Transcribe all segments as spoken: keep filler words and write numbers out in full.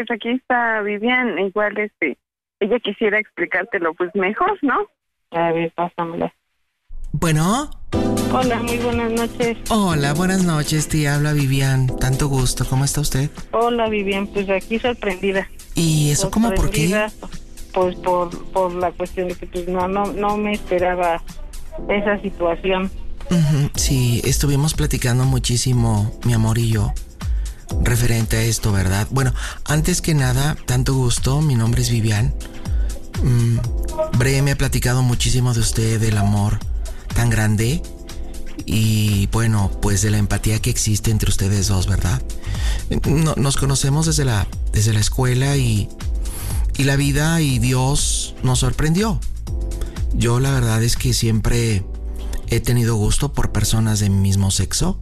Pues aquí está Vivian, igual este, ella quisiera explicártelo pues mejor, ¿no? A ver, pásamela. Bueno. Hola, muy buenas noches. Hola, buenas noches, tía, habla Vivian. Tanto gusto, ¿cómo está usted? Hola, Vivian, pues aquí sorprendida. ¿Y eso cómo por qué? Pues por, por la cuestión de que pues no, no, no me esperaba esa situación. Uh-huh, sí, estuvimos platicando muchísimo, mi amor y yo, referente a esto, ¿verdad? Bueno, antes que nada, tanto gusto, mi nombre es Vivian. Mm, Bre me ha platicado muchísimo de usted, del amor tan grande y bueno, pues de la empatía que existe entre ustedes dos, ¿verdad? No, nos conocemos desde la, desde la escuela y, y la vida y Dios nos sorprendió. Yo la verdad es que siempre he tenido gusto por personas de mi mismo sexo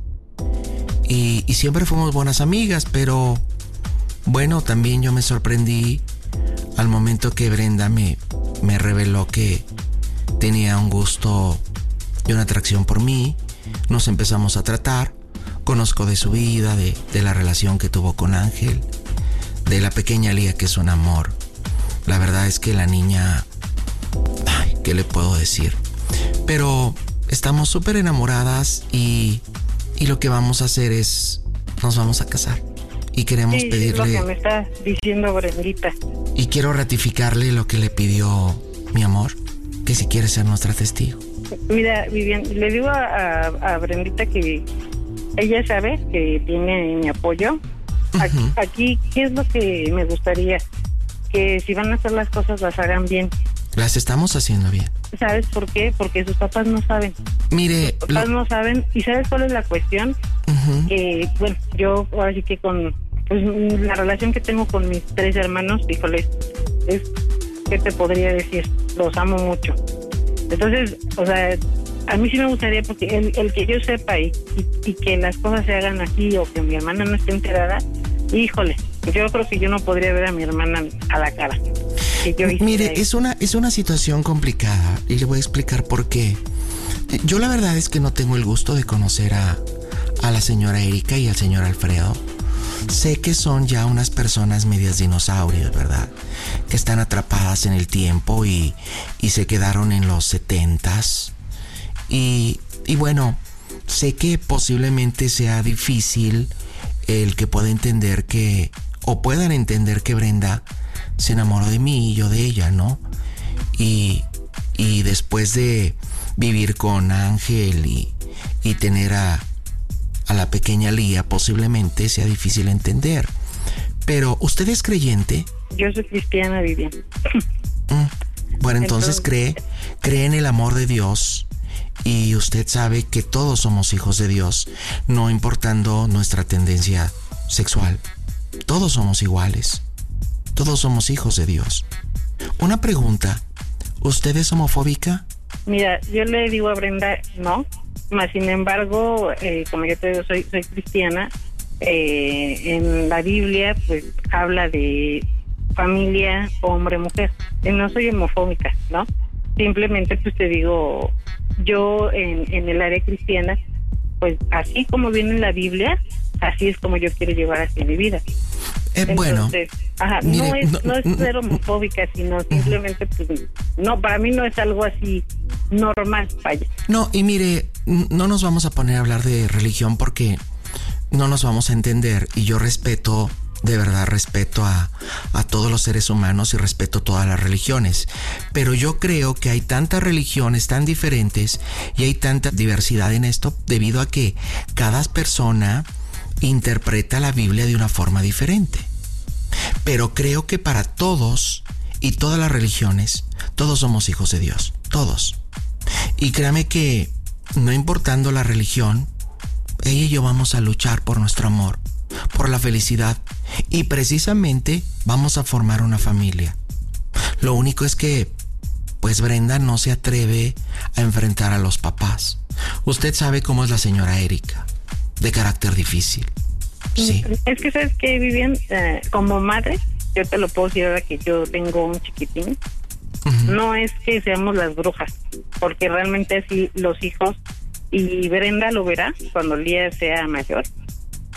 y, y siempre fuimos buenas amigas, pero bueno, también yo me sorprendí al momento que Brenda me, me reveló que tenía un gusto y una atracción por mí. Nos empezamos a tratar, conozco de su vida, de, de la relación que tuvo con Ángel, de la pequeña Lía, que es un amor. La verdad es que la niña, ay, ¿qué le puedo decir? Pero estamos súper enamoradas y, y lo que vamos a hacer es, nos vamos a casar. Y queremos sí, pedirle... es lo que me está diciendo Brendita. Y quiero ratificarle lo que le pidió mi amor, que si quiere ser nuestra testigo. Mira, Vivian, le digo a, a, a Brendita que ella sabe que tiene mi apoyo. Uh-huh. Aquí, aquí, ¿qué es lo que me gustaría? Que si van a hacer las cosas, las hagan bien. Las estamos haciendo bien. ¿Sabes por qué? Porque sus papás no saben. Mire... Sus papás lo... no saben. ¿Y sabes cuál es la cuestión? Uh-huh. Que, bueno, yo ahora sí que con... Pues la relación que tengo con mis tres hermanos, híjole, es... ¿Qué te podría decir? Los amo mucho. Entonces, o sea, a mí sí me gustaría, porque el, el que yo sepa y, y, y que las cosas se hagan así o que mi hermana no esté enterada, híjole, yo creo que yo no podría ver a mi hermana a la cara. Yo Mire, es una, es una situación complicada y le voy a explicar por qué. Yo la verdad es que no tengo el gusto de conocer a, a la señora Erika y al señor Alfredo. Sé que son ya unas personas medias dinosaurios, ¿verdad? Que están atrapadas en el tiempo y, y se quedaron en los setentas. Y, y bueno, sé que posiblemente sea difícil el que pueda entender que, o puedan entender que Brenda se enamoró de mí y yo de ella, ¿no? Y, y después de vivir con Ángel y, y tener a, a la pequeña Lía, posiblemente sea difícil entender. Pero, ¿usted es creyente? Yo soy cristiana, Vivian. Mm, bueno, entonces, entonces cree, cree en el amor de Dios y usted sabe que todos somos hijos de Dios, no importando nuestra tendencia sexual. Todos somos iguales. Todos somos hijos de Dios. Una pregunta, ¿usted es homofóbica? Mira, yo le digo a Brenda, no, más sin embargo, eh, como yo te digo, soy, soy cristiana, eh, en la Biblia pues habla de familia, hombre, mujer. Eh, no soy homofóbica, ¿no? Simplemente pues te digo, yo en, en el área cristiana, pues así como viene en la Biblia, así es como yo quiero llevar hacia mi vida. Eh, Entonces, bueno, ajá, mire, no es no, no es no, ser homofóbica, sino simplemente pues, no, para mí no es algo así normal, vaya. No, y mire, no nos vamos a poner a hablar de religión porque no nos vamos a entender, y yo respeto, de verdad respeto a, a todos los seres humanos y respeto todas las religiones, pero yo creo que hay tantas religiones tan diferentes y hay tanta diversidad en esto debido a que cada persona interpreta la Biblia de una forma diferente. Pero creo que para todos y todas las religiones, todos somos hijos de Dios, todos. Y créame que, no importando la religión, ella y yo vamos a luchar por nuestro amor, por la felicidad, y precisamente vamos a formar una familia. Lo único es que, pues Brenda no se atreve a enfrentar a los papás. Usted sabe cómo es la señora Erika, de carácter difícil. Sí. Es que, ¿sabes qué, Vivian? Eh, como madre, yo te lo puedo decir ahora que yo tengo un chiquitín. Uh-huh. No es que seamos las brujas, porque realmente así los hijos, y Brenda lo verá cuando Lía sea mayor,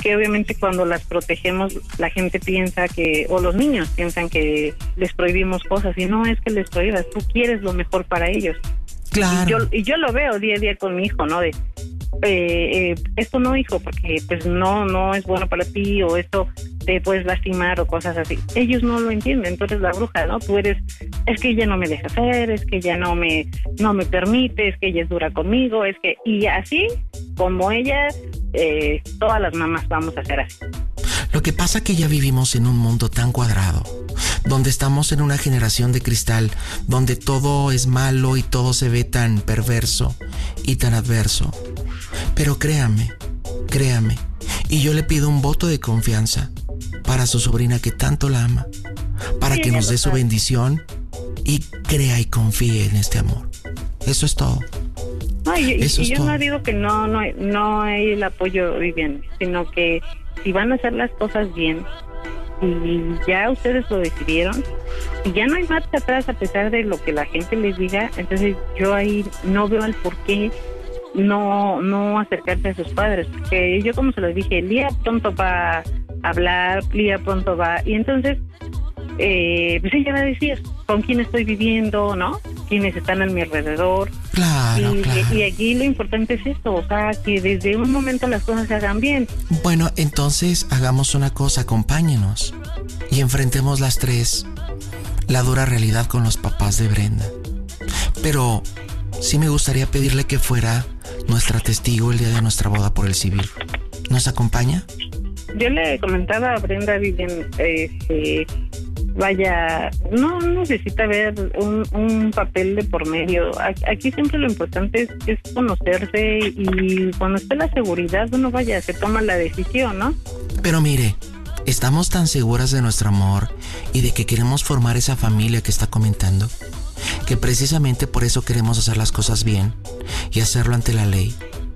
que obviamente cuando las protegemos la gente piensa que, o los niños piensan que les prohibimos cosas, y no es que les prohíbas, tú quieres lo mejor para ellos. Claro. Y yo, y yo lo veo día a día con mi hijo, ¿no? De, eh, eh, esto no, hijo, porque pues no, no es bueno para ti, o esto te puedes lastimar o cosas así. Ellos no lo entienden, tú eres la bruja, ¿no? Tú eres, es que ella no me deja hacer, es que ella no me, no me permite, es que ella es dura conmigo, es que, y así como ella, eh, todas las mamás vamos a ser así. Lo que pasa es que ya vivimos en un mundo tan cuadrado, donde estamos en una generación de cristal, donde todo es malo y todo se ve tan perverso y tan adverso. Pero créame, créame, y yo le pido un voto de confianza para su sobrina que tanto la ama, para que nos dé su bendición y crea y confíe en este amor. Eso es todo. No, y, Eso y es yo todo. no digo que no, no, no hay el apoyo, Vivian, sino que si van a hacer las cosas bien, y ya ustedes lo decidieron, y ya no hay marcha atrás a pesar de lo que la gente les diga, entonces yo ahí no veo el por qué no, no acercarse a sus padres, porque yo, como se los dije, Lía pronto va a hablar, Lía pronto va, y entonces eh, pues ella va a decir con quién estoy viviendo, ¿no? Quiénes están a mi alrededor. Claro, y, claro. y aquí lo importante es esto, o sea, que desde un momento las cosas se hagan bien. Bueno, entonces hagamos una cosa, acompáñenos y enfrentemos las tres la dura realidad con los papás de Brenda. Pero sí me gustaría pedirle que fuera nuestra testigo el día de nuestra boda por el civil. ¿Nos acompaña? Yo le comentaba a Brenda, Vivian, este, vaya, no necesita ver un, un papel de por medio. Aquí siempre lo importante es, es conocerse, y cuando esté la seguridad, uno vaya, se toma la decisión, ¿no? Pero mire, estamos tan seguras de nuestro amor y de que queremos formar esa familia que está comentando, que precisamente por eso queremos hacer las cosas bien y hacerlo ante la ley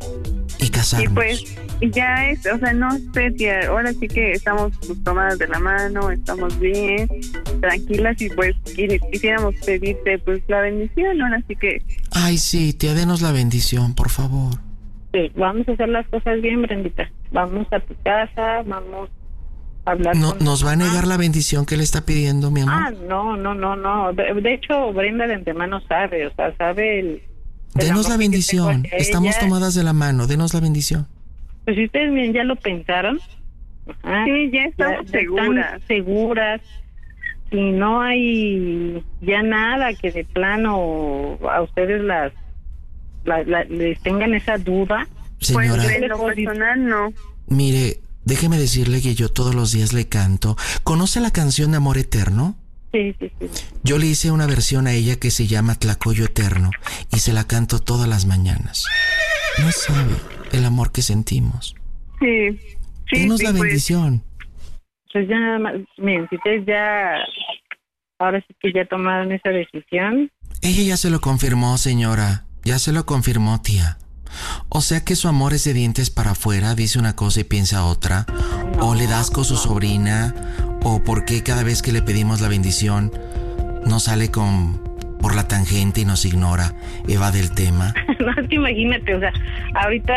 y casarnos. Y pues ya es, o sea, no sé, tía, ahora sí que estamos pues, tomadas de la mano, estamos bien, tranquilas, y pues quisiéramos pedirte pues la bendición, ahora sí que... Ay, sí, tía, denos la bendición, por favor. Sí, vamos a hacer las cosas bien, Brendita. Vamos a tu casa, vamos a hablar No, con... ¿Nos va a negar la bendición que le está pidiendo, mi amor? Ah, no, no, no, no. De, de hecho, Brenda de antemano sabe, o sea, sabe el... el Denos amor la que bendición, tengo hacia estamos ella. tomadas de la mano, denos la bendición. Pues si ustedes bien ya lo pensaron, ajá, Sí, ya estamos ya seguras. están seguras, y no hay ya nada que de plano a ustedes las, la- la- les tengan esa duda. Señora, Pues en lo personal no. mire, déjeme decirle que yo todos los días le canto. ¿Conoce la canción de Amor Eterno? Sí, sí, sí. Yo le hice una versión a ella que se llama Tlacoyo Eterno y se la canto todas las mañanas. No sabe el amor que sentimos. Sí, sí, Denos sí, la pues, bendición. Pues ya nada más, miren, si ustedes ya, ahora sí que ya tomaron esa decisión, Ella ya se lo confirmó, señora. Ya se lo confirmó, tía. O sea que su amor es de dientes para afuera, dice una cosa y piensa otra. O le da asco a su sobrina. O por qué cada vez que le pedimos la bendición no sale con por la tangente y nos ignora, evade el tema. no, es que imagínate, o sea, ahorita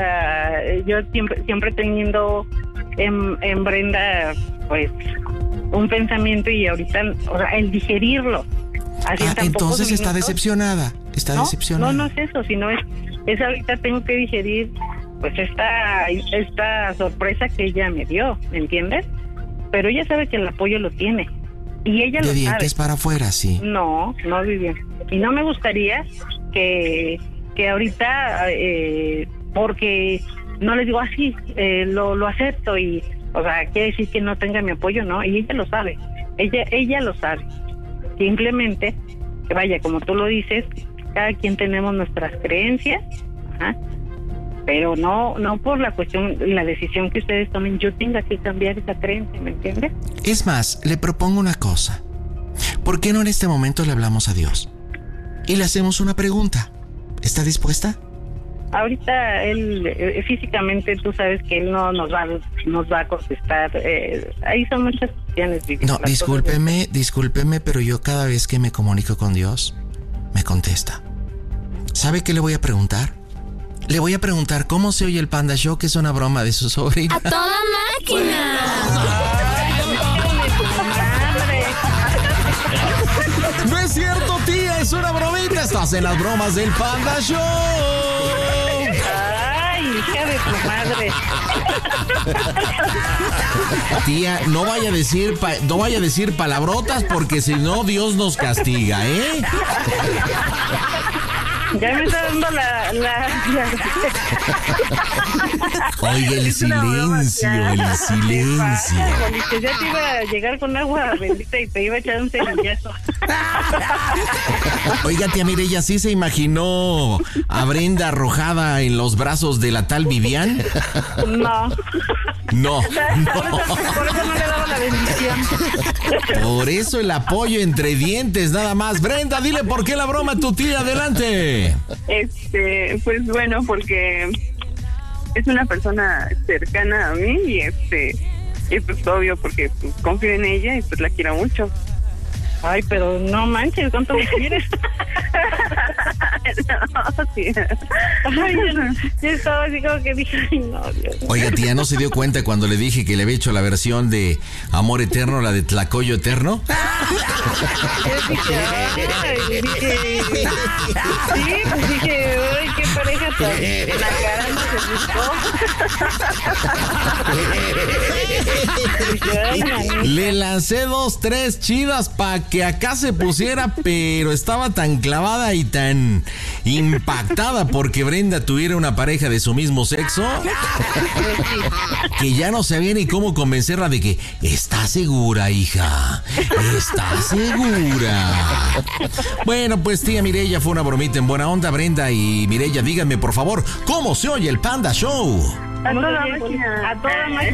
eh, yo siempre, siempre teniendo en, en Brenda, pues, un pensamiento, y ahorita, o sea, el digerirlo. Así en Ah, tan pocos entonces está minutos. decepcionada. Está No, decepcionada. no, no es eso, sino es, es ahorita tengo que digerir, pues, esta, esta sorpresa que ella me dio, ¿me entiendes? Pero ella sabe que el apoyo lo tiene, y ella De lo sabe. dientes para afuera, sí. No, no, Vivian. Y no me gustaría que, que ahorita, eh, porque no les digo así, eh, lo, lo acepto, y, o sea, quiere decir que no tenga mi apoyo, ¿no? Y ella lo sabe, ella, ella lo sabe. Simplemente, que vaya, como tú lo dices, cada quien tenemos nuestras creencias, ajá, pero no, no por la cuestión, la decisión que ustedes tomen, yo tenga que cambiar esa creencia, ¿me entiendes? Es más, le propongo una cosa. ¿Por qué no en este momento le hablamos a Dios? Y le hacemos una pregunta. ¿Está dispuesta? Ahorita él, eh, físicamente, tú sabes que él no nos va, nos va a contestar. Eh, ahí son muchas cuestiones. Vivi, No, las discúlpeme, discúlpeme, pero yo cada vez que me comunico con Dios, me contesta. ¿Sabe qué le voy a preguntar? Le voy a preguntar cómo se oye el Panda Show, que es una broma de su sobrina. ¡A toda máquina! No es cierto, tía, es una bromita. Estás en las bromas del Panda Show. Ay, hija de tu madre. Tía, no vaya a decir pa- no vaya a decir palabrotas porque si no Dios nos castiga, ¿eh? Ya me está dando la... la, la... Oiga, el silencio, el silencio. Que ya te iba a llegar con agua bendita y te iba a echar un cerillazo. Oiga, tía Mireya, ¿sí se imaginó a Brenda arrojada en los brazos de la tal Vivian? No. No, Por eso, no. por eso no le daba la bendición. Por eso el apoyo entre dientes, nada más. Brenda, dile por qué la broma a tu tía, adelante. Este, pues bueno, porque es una persona cercana a mí y este, y pues obvio porque pues, confío en ella y pues la quiero mucho. Ay, pero no manches, ¿cuánto me quieres? No, tía. Ay, yo, yo estaba así como que dije, ay, no, Dios mío. Oiga, tía, ¿no se dio cuenta cuando le dije que le había hecho la versión de Amor Eterno, la de Tlacoyo Eterno? Yo dije, ay, dije, sí, pues dije, ay, qué pareja tan, la cara no se buscó. Dije, ay, manita. Le lancé dos, tres chidas para que acá se pusiera, pero estaba tan clavada y tan impactada porque Brenda tuviera una pareja de su mismo sexo que ya no sabía ni cómo convencerla de que está segura, hija, está segura. Bueno, pues tía Mireya, fue una bromita en buena onda. Brenda y Mireya, díganme por favor, ¿cómo se oye el Panda Show? A No toda se oye, máquina. a toda máquina.